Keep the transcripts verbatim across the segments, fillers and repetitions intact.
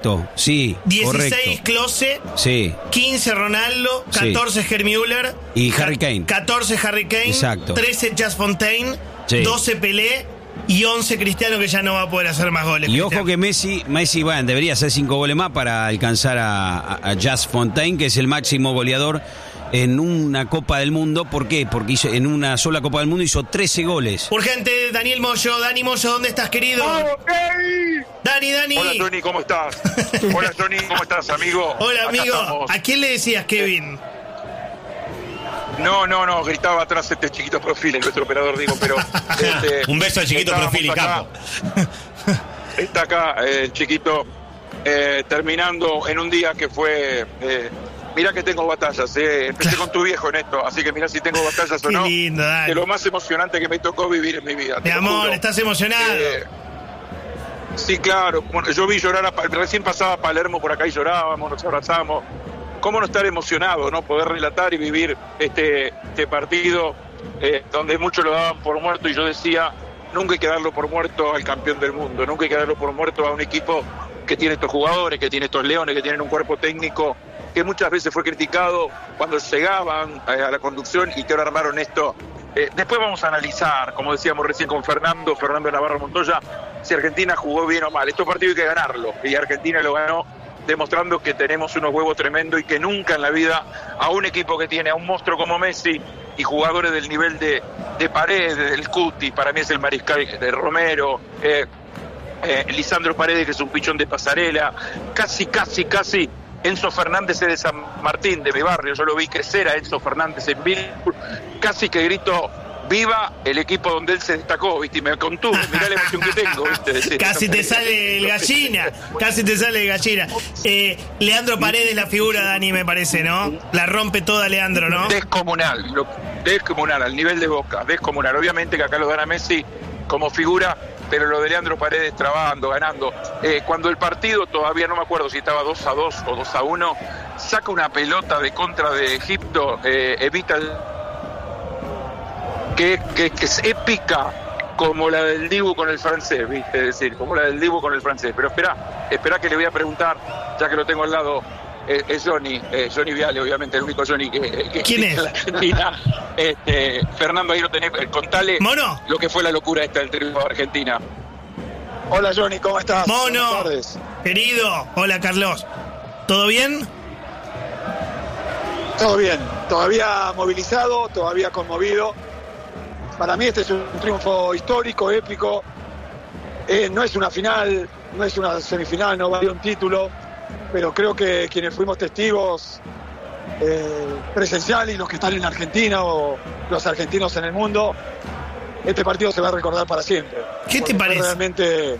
Sí, dieciséis correcto. Klose, Sí. quince Ronaldo, catorce sí. Gerd Müller y Harry Kane. catorce Harry Kane, exacto. trece Just Fontaine, sí. doce Pelé y once Cristiano, que ya no va a poder hacer más goles. Y Cristiano. ojo que Messi, Messi bueno, debería hacer cinco goles más para alcanzar a, a, a Just Fontaine, que es el máximo goleador en una Copa del Mundo. ¿Por qué? Porque hizo, en una sola Copa del Mundo hizo trece goles. Urgente, Daniel Moyo. Dani Moyo, ¿dónde estás, querido? Okay. Dani, Dani. Hola, Johnny, ¿cómo estás? Hola, Johnny, ¿cómo estás, amigo? Hola, amigo. ¿A quién le decías, Kevin? No, no, no, gritaba atrás este chiquito Profil, el nuestro operador, digo, pero... Este, un beso al chiquito Profil y capo. Está acá eh, el chiquito eh, terminando en un día que fue... Eh, mirá que tengo batallas, eh. empecé con tu viejo en esto, así que mirá si tengo batallas o Qué no. lindo, Dani. De lo más emocionante que me tocó vivir en mi vida. Mi amor, juro. ¿Estás emocionado? Eh, sí, claro. Bueno, yo vi llorar, a, recién pasaba Palermo por acá y llorábamos, nos abrazamos. ¿Cómo no estar emocionado, no? Poder relatar y vivir este, este partido eh, donde muchos lo daban por muerto y yo decía, nunca hay que darlo por muerto al campeón del mundo, nunca hay que darlo por muerto a un equipo que tiene estos jugadores, que tiene estos leones, que tienen un cuerpo técnico que muchas veces fue criticado cuando llegaban a la conducción y que ahora armaron esto. Eh, después vamos a analizar, como decíamos recién con Fernando, Fernando Navarro Montoya, si Argentina jugó bien o mal. Estos partidos hay que ganarlo, y Argentina lo ganó demostrando que tenemos unos huevos tremendos y que nunca en la vida a un equipo que tiene a un monstruo como Messi y jugadores del nivel de, de Paredes, del Cuti, para mí es el mariscal de Romero, eh, eh, Lisandro Paredes, que es un pichón de pasarela, casi, casi, casi Enzo Fernández es de San Martín, de mi barrio, yo lo vi crecer a Enzo Fernández en Billboard, casi que grito viva el equipo donde él se destacó, ¿viste? Y me contuve, mirá la emoción que tengo, ¿viste? Decir, casi no, te sale el gallina, casi te sale el gallina. Eh, Leandro Paredes, la figura, Dani, me parece, ¿no? La rompe toda Leandro, ¿no? Descomunal, lo, descomunal, al nivel de Boca, descomunal. Obviamente que acá lo dan a Messi como figura, pero lo de Leandro Paredes trabajando, ganando. Eh, cuando el partido, todavía no me acuerdo si estaba dos a dos o dos a uno, saca una pelota de contra de Egipto, eh, evita el... Que, que, que es épica como la del Dibu con el francés, ¿viste? Es decir, como la del Dibu con el francés. Pero espera, espera que le voy a preguntar, ya que lo tengo al lado, eh, es Johnny, eh, Johnny Viale, obviamente, el único Johnny que, que ¿quién es? En la Argentina. Este, Fernando, ahí lo tenés, contale Mono. Lo que fue la locura esta del triunfo de Argentina. Hola Johnny, ¿cómo estás? Mono, querido, hola Carlos, ¿todo bien? Todo bien, todavía movilizado, todavía conmovido. Para mí este es un triunfo histórico, épico. Eh, no es una final, no es una semifinal, no vale un título, pero creo que quienes fuimos testigos eh, presenciales y los que están en Argentina o los argentinos en el mundo, este partido se va a recordar para siempre. ¿Qué te parece? Fue realmente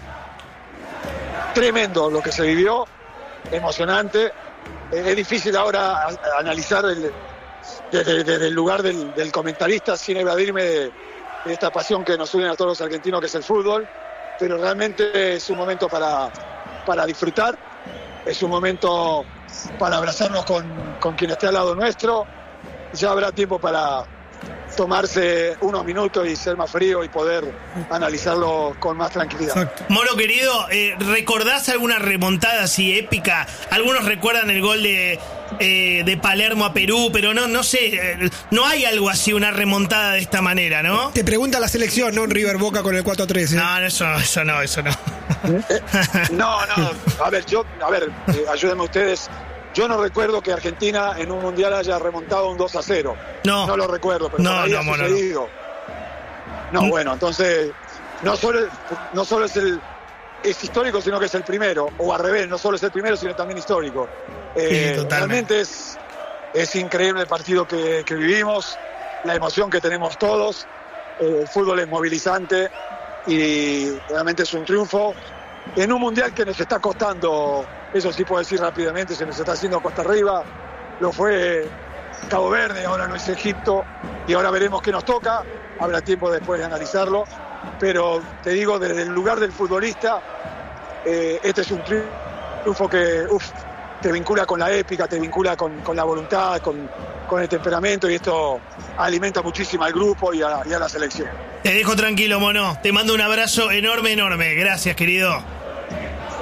tremendo lo que se vivió, emocionante. Eh, es difícil ahora a, a analizar el, desde, desde el lugar del, del comentarista sin evadirme de, de esta pasión que nos une a todos los argentinos, que es el fútbol, pero realmente es un momento para, para disfrutar, es un momento para abrazarnos con, con quien esté al lado nuestro. Ya habrá tiempo para tomarse unos minutos y ser más frío y poder analizarlo con más tranquilidad. Exacto. Moro querido, eh, ¿recordás alguna remontada así épica? Algunos recuerdan el gol de eh, de Palermo a Perú, pero no no sé, eh, no hay algo así, una remontada de esta manera, ¿no? Te pregunta la selección, no River Boca con el cuatro tres. ¿eh? No, eso, eso no, eso no. Eh, no, no, a ver, yo, a ver, eh, ayúdenme ustedes. Yo no recuerdo que Argentina en un mundial haya remontado un dos a cero. No. No lo recuerdo, pero no, por ahí no, ha bueno, sucedido. No, no, bueno, entonces, no solo, no solo es el es histórico, sino que es el primero. O al revés, no solo es el primero, sino también histórico. Eh, sí, realmente es, es increíble el partido que, que vivimos, la emoción que tenemos todos. Eh, el fútbol es movilizante y realmente es un triunfo en un mundial que nos está costando. Eso sí puedo decir rápidamente, se nos está haciendo costa arriba. Lo fue Cabo Verde, ahora no es Egipto, y ahora veremos qué nos toca. Habrá tiempo después de analizarlo. Pero te digo, desde el lugar del futbolista, eh, este es un triunfo que uf, te vincula con la épica, te vincula con, con la voluntad, con, con el temperamento, y esto alimenta muchísimo al grupo y a, y a la selección. Te dejo tranquilo, Mono. Te mando un abrazo enorme, enorme. Gracias, querido.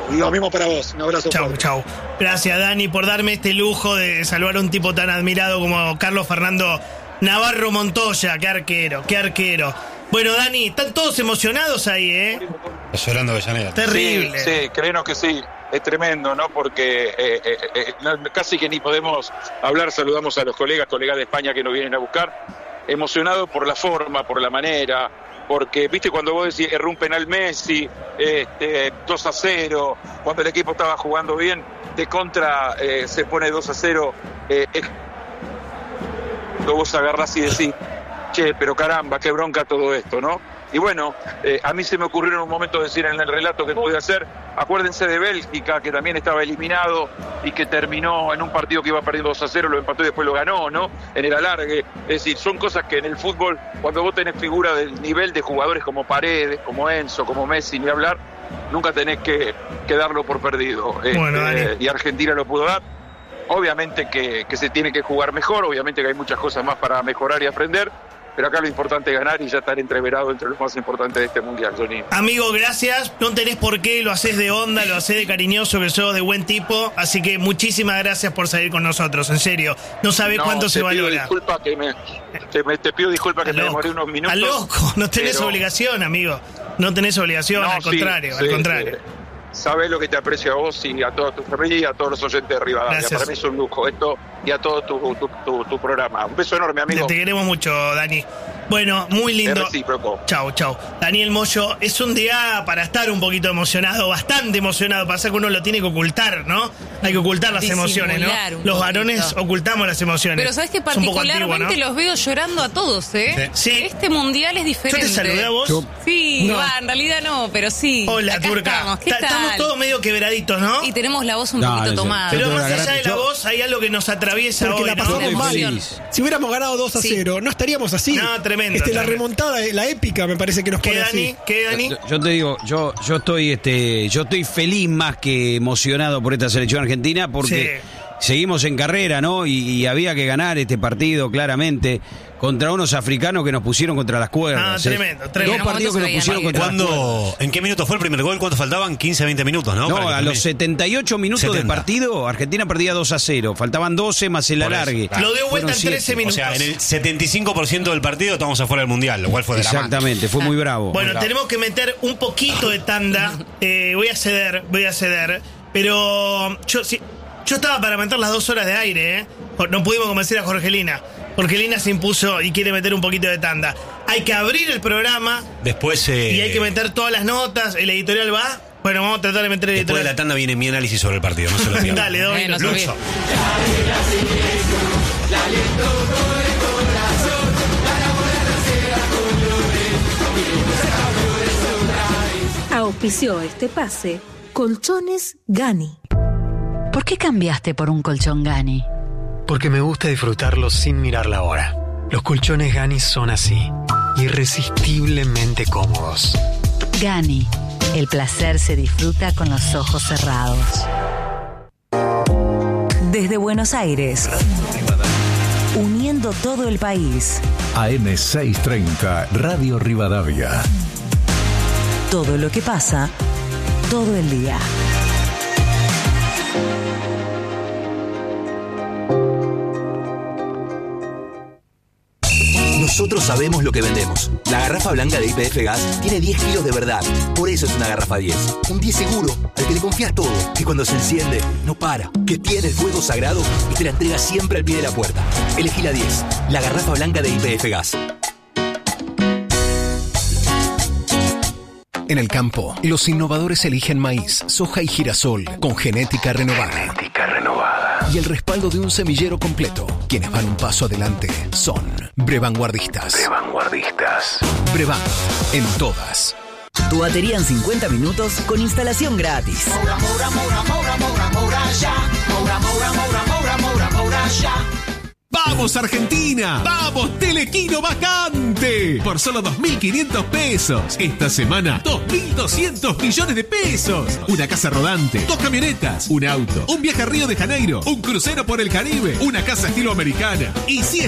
Y lo mismo para vos. Un abrazo. Chau, fuerte. chau. Gracias, Dani, por darme este lujo de salvar a un tipo tan admirado como Carlos Fernando Navarro Montoya. Qué arquero, qué arquero. Bueno, Dani, están todos emocionados ahí, ¿eh? Está llorando Avellaneda. Terrible. Sí, sí, créenos que sí. Es tremendo, ¿no? Porque eh, eh, eh, no, casi que ni podemos hablar. Saludamos a los colegas, colegas de España que nos vienen a buscar. Emocionado por la forma, por la manera, porque, viste, cuando vos decís, erró un penal Messi, este, dos a cero, cuando el equipo estaba jugando bien, de contra eh, se pone dos a cero, eh, eh, vos agarrás y decís, che, pero caramba, qué bronca todo esto, ¿no? Y bueno, eh, a mí se me ocurrió en un momento decir en el relato que pude hacer, acuérdense de Bélgica, que también estaba eliminado y que terminó en un partido que iba perdiendo dos a cero, lo empató y después lo ganó, ¿no? En el alargue. Es decir, son cosas que en el fútbol, cuando vos tenés figura del nivel de jugadores como Paredes, como Enzo, como Messi, ni hablar, nunca tenés que, que darlo por perdido. Bueno, este, Dani. y Argentina lo pudo dar. Obviamente que, que se tiene que jugar mejor, obviamente que hay muchas cosas más para mejorar y aprender, pero acá lo importante es ganar y ya estar entreverado entre los más importantes de este mundial, Johnny. Amigo, gracias. No tenés por qué, lo haces de onda, lo haces de cariñoso, que sos de buen tipo. Así que muchísimas gracias por salir con nosotros, en serio. No sabés No, cuánto te se pido valora. disculpa que me, te, me- te pido disculpas que Estás me loco. demoré unos minutos. Estás loco, no tenés pero- obligación, amigo. No tenés obligación, No, al sí, contrario, sí, al contrario. sí. Sabés lo que te aprecio a vos y a toda tu familia y a todos los oyentes de Rivadavia. Gracias. Para mí es un lujo esto y a todo tu, tu, tu, tu programa. Un beso enorme, amigo. Te queremos mucho, Dani. Bueno, muy lindo. Es recíproco. Chau, chau. Daniel Moyo, es un día para estar un poquito emocionado, bastante emocionado. Pasa que uno lo tiene que ocultar, ¿no? Hay que ocultar las Disimular emociones, un ¿no? Los poquito. varones ocultamos las emociones. Pero sabes que Es un poco antiguo, particularmente ¿no? los veo llorando a todos, ¿eh? Sí. Este mundial es Yo diferente. te saludé a vos. Yo- Sí, No. va, en realidad no, pero sí. Hola, Acá Turca. Estamos, ¿qué Ta- tal? Estamos todos medio quebraditos, ¿no? Y tenemos la voz un No, poquito yo- tomada. Pero yo más te allá de la yo- voz, hay algo que nos atraviesa Porque hoy, la ¿no? pasamos De mal. emoción. Si hubiéramos ganado dos a Sí. cero, no estaríamos así. No, tremendo, Este, la tremendo. remontada, la épica, me parece que nos ¿Qué, pone Dani? así. ¿Qué, Dani? Yo, yo te digo, yo, yo estoy, este, yo estoy feliz más que emocionado por esta selección argentina porque seguimos en carrera, ¿no? Y, y había que ganar este partido claramente contra unos africanos que nos pusieron contra las cuerdas. Ah, ¿eh? tremendo, tremendo. Dos partidos que nos pusieron contra las cuerdas. ¿Cuándo, ¿En qué minuto fue el primer gol? ¿Cuánto faltaban? quince, veinte minutos, ¿no? No, Para que a los termine. setenta y ocho minutos de setenta. partido, Argentina perdía dos a cero. Faltaban doce más el Por eso, alargue. claro. Lo dio vuelta Fueron en trece siete. O minutos. sea, en el setenta y cinco por ciento del partido estamos afuera del mundial, lo cual fue dramático. Exactamente, fue muy bravo. Bueno, Bravo. tenemos que meter un poquito de tanda. Eh, voy a ceder, voy a ceder. Pero yo, sí, yo estaba para meter las dos horas de aire, ¿eh? No pudimos convencer a Jorgelina. Jorgelina se impuso y quiere meter un poquito de tanda. Hay que abrir el programa Después, eh, y hay que meter todas las notas. El editorial va. Bueno, vamos a tratar de meter el después de la editorial. tanda viene mi análisis sobre el partido, no se lo pierdan. Dale, dos Bueno, minutos. subí. Auspició este pase Colchones Gani. ¿Por qué cambiaste por un colchón Gani? Porque me gusta disfrutarlo sin mirar la hora. Los colchones Gani son así, irresistiblemente cómodos. Gani, el placer se disfruta con los ojos cerrados. Desde Buenos Aires, uniendo todo el país. A M seiscientos treinta, Radio Rivadavia. Todo lo que pasa, todo el día. Nosotros sabemos lo que vendemos. La garrafa blanca de Y P F Gas tiene diez kilos de verdad. Por eso es una garrafa diez. Un diez seguro, al que le confías todo. Que cuando se enciende, no para. Que tiene el fuego sagrado y te la entrega siempre al pie de la puerta. Elegí la diez. La garrafa blanca de Y P F Gas. En el campo, los innovadores eligen maíz, soja y girasol con genética renovada. Genética renovada. Y el respaldo de un semillero completo. Quienes van un paso adelante son Brevanguardistas. Brevanguardistas. Brevan, en todas. Tu batería en cincuenta minutos con instalación gratis. Moura, Moura, Moura, Moura, Moura, Moura, ya. Moura, Moura, Moura, Moura, Moura, Moura, ya. ¡Vamos Argentina! ¡Vamos Telequino Vacante! Por solo dos mil quinientos pesos. Esta semana, dos mil doscientos millones de pesos. Una casa rodante, dos camionetas, un auto, un viaje a Río de Janeiro, un crucero por el Caribe, una casa estilo americana. Y si es